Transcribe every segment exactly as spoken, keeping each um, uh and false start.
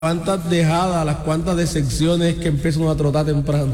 cuántas dejadas, las cuantas decepciones que empiezan a trotar temprano.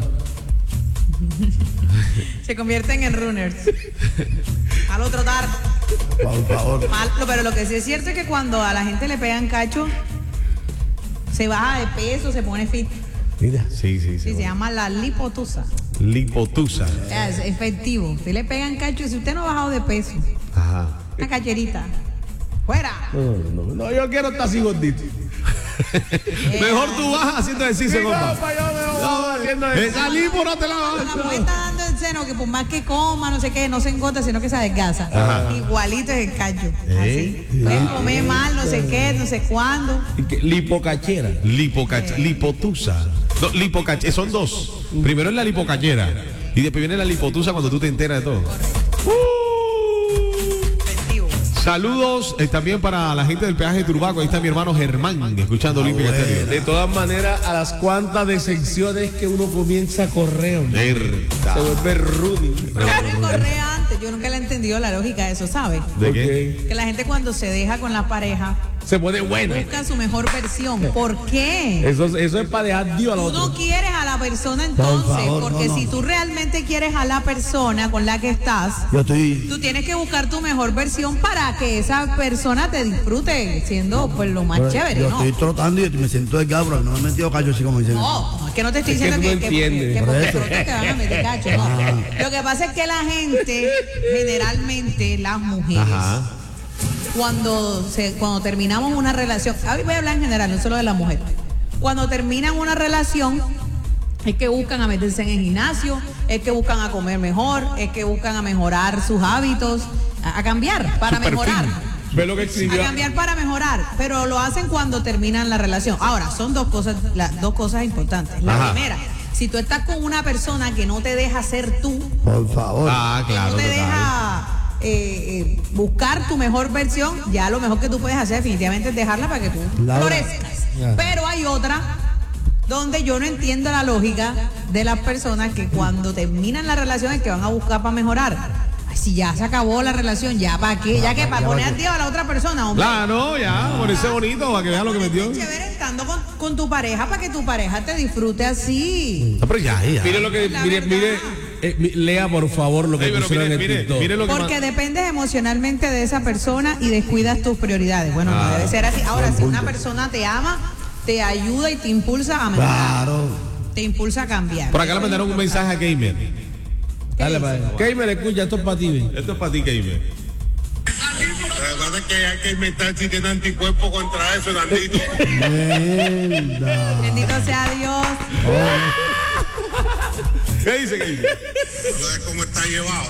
Se convierten en runners. Al otro trotar. Por favor. Mal, pero lo que sí es cierto es que cuando a la gente le pegan cacho, se baja de peso, se pone fit. Mira. Sí, sí, sí. Sí, se llama la lipotusa. Lipotusa. Es efectivo. Usted le pegan cacho y si usted no ha bajado de peso, Ajá. una cacherita. ¡Fuera! No, no, no, no, yo quiero estar así gordito. Mejor tú vas haciendo ejercicio, compa. No, Esa lipo no te la La vas. mujer está dando el seno que por más que coma, no sé qué, no se engorda, sino que se adelgaza. Ajá. Igualito es el cacho. ¿Eh? Así. Puedes comer mal, no sé qué, no sé cuándo. Lipocachera. Lipocacha, lipotusa. No, lipocache, son dos. Primero es la lipocachera y después viene la lipotusa cuando tú te enteras de todo. Efectivo. Saludos eh, también para la gente del peaje de Turbaco. Ahí está mi hermano Germán, escuchando Olímpica Estéreo. De todas maneras, a las cuantas decepciones que uno comienza a correr, hombre. Verdad. Se vuelve running. Yo corrí antes, yo nunca le he entendido la lógica de eso, ¿sabes? ¿De qué? Que la gente cuando se deja con la pareja Se pone bueno. busca su mejor versión. ¿Por qué? Eso, eso es para dejar Dios al Tú otro. no quieres a la persona entonces, Por favor, porque no, no. si tú realmente quieres a la persona con la que estás, Yo estoy. tú tienes que buscar tu mejor versión para que esa persona te disfrute siendo pues lo más chévere, Yo ¿no? estoy trotando y me siento delgado, pero no me he metido cacho así como dicen. No, no, es que no te estoy Es que diciendo tú que, no que, entiendes. que Por porque eso. trotas te van a meter cacho, no. Lo que pasa es que la gente, generalmente las mujeres, Ajá. cuando se, cuando terminamos una relación, a voy a hablar en general, no solo de la mujer. Cuando terminan una relación, es que buscan a meterse en el gimnasio, es que buscan a comer mejor, es que buscan a mejorar sus hábitos, a, a cambiar para Su perfil. mejorar. Ve lo que A escribió. cambiar para mejorar, pero lo hacen cuando terminan la relación. Ahora, son dos cosas, las dos cosas importantes. La Ajá. primera, si tú estás con una persona que no te deja ser tú, Por favor. Ah, que claro, no te total. deja eh, eh, buscar tu mejor versión, ya lo mejor que tú puedes hacer definitivamente es dejarla para que tú Laura. florezcas. Ya. Pero hay otra donde yo no entiendo la lógica de las personas que cuando terminan la relación es que van a buscar para mejorar. Ay, si ya se acabó la relación, ya para qué, ya que para ya poner va al que- día a la otra persona, hombre. Claro, ya, ponerse bonito para que vean lo que metió. Es chévere estando con, con tu pareja para que tu pareja te disfrute así. No, pero ya, ya. Mire lo que, La mire, verdad. mire, eh, mi- lea por favor lo que Ey, pero pusieron mire, en el mire, TikTok. mire lo que Porque ma- dependes emocionalmente de esa persona y descuidas tus prioridades. Bueno, no Ah. debe ser así. Ahora, si una persona te ama, te ayuda y te impulsa a mejorar. Claro. Te impulsa a cambiar. Por acá le mandaron un mensaje a Gamer. Dale para allá. ¿Qué me le escucha? Esto es para ti. ven. Esto es para ti, Gamer. Recuerda que hay que inventar si tiene anticuerpos contra eso, Nandito. Mierda. Bendito sea Dios. ¿Qué dice Gamer? No es cómo está llevado.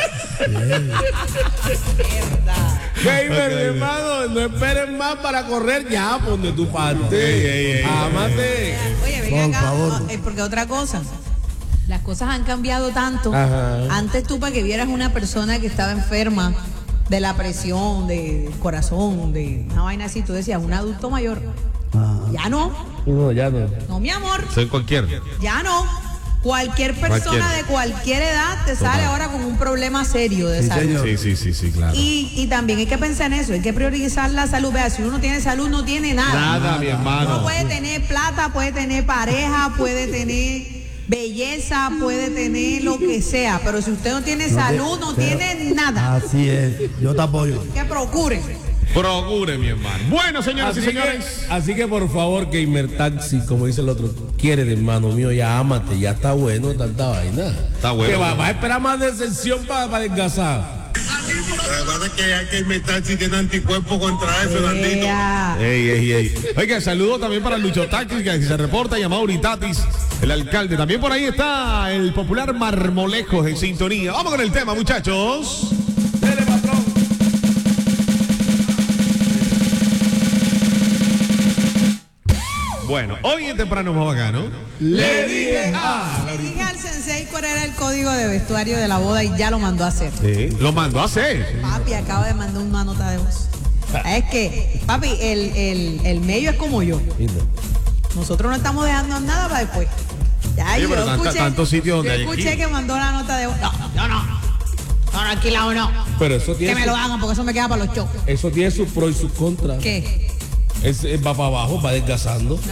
Verdad. Gamer, hermano, no esperes más para correr ya, ponte tu parte. Ey, ey, ey, Ámate. Oye, ven Por acá. favor. no, eh, porque otra cosa. Las cosas han cambiado tanto. Ajá. Antes tú para que vieras una persona que estaba enferma de la presión, de- del corazón, de una vaina así, tú decías, un adulto mayor. Ah. Ya no. No, ya no. No, mi amor. Soy cualquier. Ya no. Cualquier persona Cualquier. de cualquier edad te sale ahora con un problema serio de Sí, salud. señor. Sí, sí, sí, sí, claro. Y, y también hay que pensar en eso, hay que priorizar la salud. Vea, si uno no tiene salud, no tiene nada. Nada, mi No hermano. puede tener plata, puede tener pareja, puede tener belleza, puede tener lo que sea. Pero si usted no tiene No salud, te- no pero- tiene nada. Así es. Yo te apoyo. Que procure. Procure, mi hermano. Bueno, señoras Así y señores. que, así que por favor, Gamer Taxi, como dice el otro, quiere hermano mío, ya ámate, ya está bueno tanta vaina. Está bueno. Que va, va a esperar más decepción para, para desgasar. Recuerda que hay que inventar si tiene anticuerpos contra eso, Nandito. Ea. Ey, ey, ey. Oiga, saludo también para Lucho Taxis, que se reporta, llamado Uritatis, el alcalde. También por ahí está el popular Marmolejos en sintonía. Vamos con el tema, muchachos. Dele, patrón. Bueno, hoy en temprano más bacano. Le dije a. Le dije al sensei cuál era el código de vestuario de la boda y ya lo mandó a hacer. Sí. Lo mandó a hacer. Papi acaba de mandar una nota de voz. Es que, papi, el, el, el medio es como yo. Nosotros no estamos dejando nada para después. Ya, Oye, yo pero tanta- escuché, tantos sitios donde yo hay escuché aquí. que mandó la nota de voz. No, yo no. No, no, alquilado no. Pero eso Que tiene, me su, lo hagan porque eso me queda para los shows. eso tiene sus pros y sus contras. ¿Qué? Es, es- va para abajo, va desgasando.